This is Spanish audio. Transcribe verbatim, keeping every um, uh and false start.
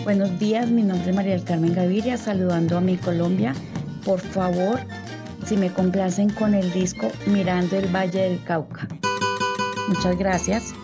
Buenos días, mi nombre es María del Carmen Gaviria, saludando a mi Colombia. Por favor, si me complacen con el disco Mirando el Valle del Cauca. Muchas gracias.